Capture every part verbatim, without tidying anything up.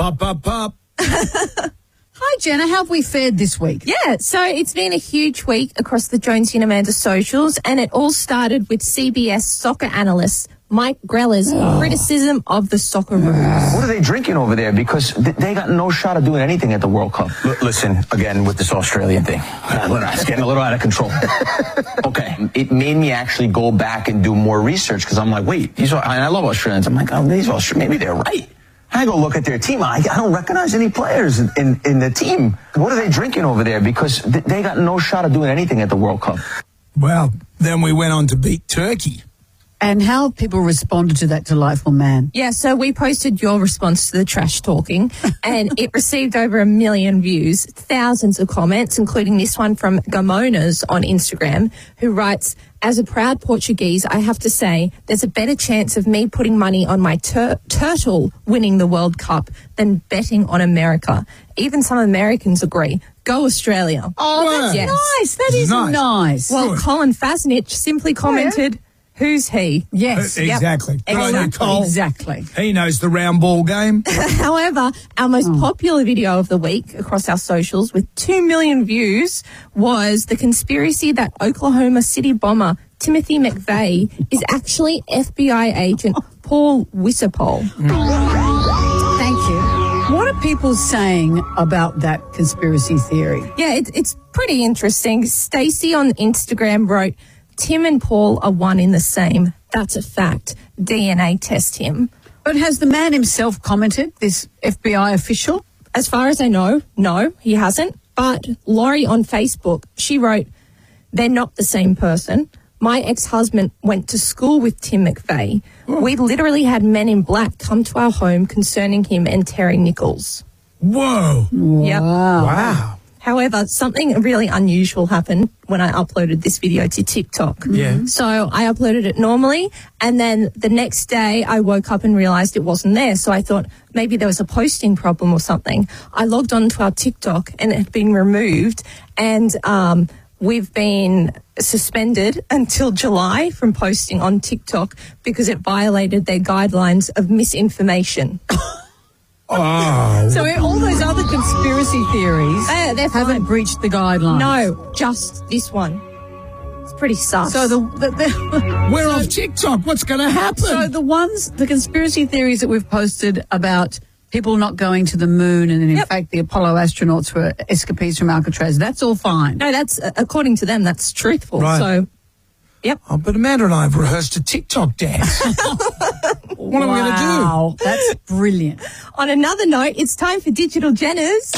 Pop, pop, pop. Hi, Jenna. How have we fared this week? Yeah, so it's been a huge week across the Jonesy and Amanda socials, and it all started with C B S soccer analyst Mike Greller's oh. criticism of the Socceroos. What are they drinking over there? Because th- they got no shot of doing anything at the World Cup. L- listen, again, with this Australian thing. It's getting a little out of control. Okay, it made me actually go back and do more research because I'm like, wait, these are, and I love Australians. I'm like, oh, these Australians, maybe they're right. I go look at their team. I, I don't recognize any players in, in, in the team. What are they drinking over there? Because th- they got no shot of doing anything at the World Cup. Well, then we went on to beat Turkey. And how people responded to that delightful man. Yeah, so we posted your response to the trash talking, and it received over a million views, thousands of comments, including this one from Gamonas on Instagram, who writes, as a proud Portuguese, I have to say there's a better chance of me putting money on my tur- turtle winning the World Cup than betting on America. Even some Americans agree. Go Australia. Oh, that's yes. nice. That is nice. nice. Well, Good. Colin Fasnich simply commented, oh, yeah? who's he? Yes. Uh, exactly. Yep. Good on you, Cole. Exactly. He knows the round ball game. However, our most oh. popular video of the week across our socials with two million views was the conspiracy that Oklahoma City bomber Timothy McVeigh is actually F B I agent Paul Wisapol. Thank you. What are people saying about that conspiracy theory? Yeah, it, it's pretty interesting. Stacey on Instagram wrote, Tim and Paul are one in the same. That's a fact. D N A test him. But has the man himself commented, this F B I official? As far as I know, no, he hasn't. But Laurie on Facebook, she wrote, they're not the same person. My ex-husband went to school with Tim McVeigh. Oh. We literally had men in black come to our home concerning him and Terry Nichols. Whoa. Yep. Wow. Wow. However, something really unusual happened when I uploaded this video to TikTok. Yeah. So I uploaded it normally, and then the next day I woke up and realised it wasn't there. So I thought maybe there was a posting problem or something. I logged on to our TikTok and it had been removed, and um, we've been suspended until July from posting on TikTok because it violated their guidelines of misinformation. Oh. So all those other conspiracy theories Uh, they're haven't fine. breached the guidelines? No, just this one. It's pretty sus. So the, the, the We're off TikTok. What's going to happen? so the ones, the conspiracy theories that we've posted about people not going to the moon, and in Yep. fact the Apollo astronauts were escapees from Alcatraz, that's all fine. No, that's, uh, according to them, that's truthful. Right. So, yep. Oh, but Amanda and I have rehearsed a TikTok dance. What are we going to do? Wow, that's brilliant. On another note, it's time for Digital Jenners.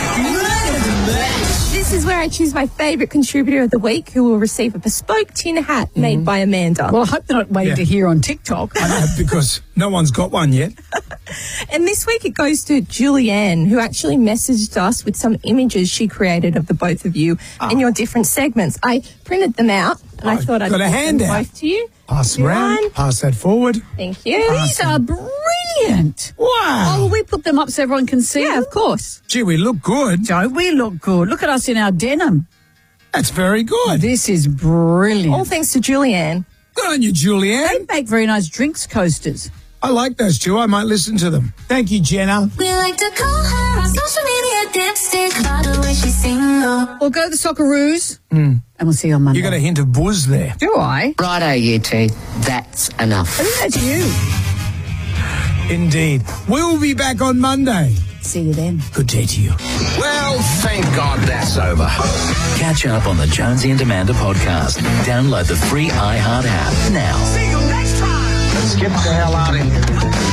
This is where I choose my favourite contributor of the week, who will receive a bespoke tin hat Mm-hmm. made by Amanda. Well, I hope they're not waiting Yeah. to hear on TikTok. I know, because no one's got one yet. And this week it goes to Julianne, who actually messaged us with some images she created of the both of you Oh. in your different segments. I printed them out, and I Oh, thought I'd got a give them handout. both to you. Pass them Julianne, round. Pass that forward. Thank you. These are brilliant. Wow. Oh, will we put them up so everyone can see Yeah, them? of course. Gee, we look good. Don't we look good? Look at us in our denim. That's very good. This is brilliant. All thanks to Julianne. Good on you, Julianne. They make very nice drinks coasters. I like those two. I might listen to them. Thank you, Jenna. We like to call her on social media dipstick by the way she's single. Or go to the Socceroos, Mm. and we'll see you on Monday. You got a hint of buzz there. Do I? Righto, you two. That's enough. I think that's you. Indeed. We'll be back on Monday. See you then. Good day to you. Well, thank God that's over. Catch up on the Jonesy and Amanda podcast. Download the free iHeart app now. See you next time. Let's get the hell out of here.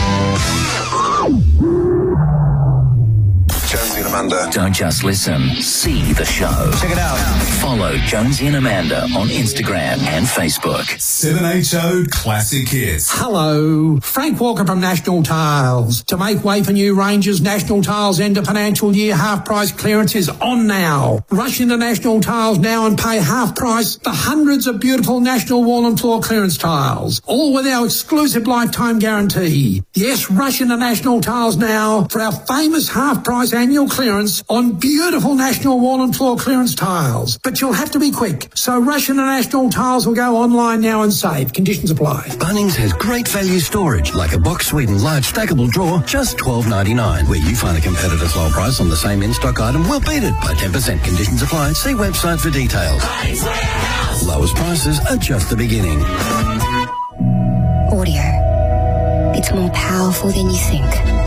Jonesy and Amanda. Don't just listen, see the show. Check it out. Follow Jonesy and Amanda on Instagram and Facebook. seven H O Classic Hits. Hello, Frank Walker from National Tiles. To make way for new ranges, National Tiles end of financial year half price clearance is on now. Rush into National Tiles now and pay half price for hundreds of beautiful National wall and floor clearance tiles, all with our exclusive lifetime guarantee. Yes, rush into National Tiles now for our famous half price annual clearance clearance on beautiful National Wall and Floor clearance tiles. But you'll have to be quick. So Rush International Tiles will go online now and save. Conditions apply. Bunnings has great value storage, like a box Sweden large stackable drawer, just twelve ninety-nine. Where you find a competitor's low price on the same in-stock item, we'll beat it by ten percent. Conditions apply. See website for details. Lowest prices are just the beginning. Audio. It's more powerful than you think.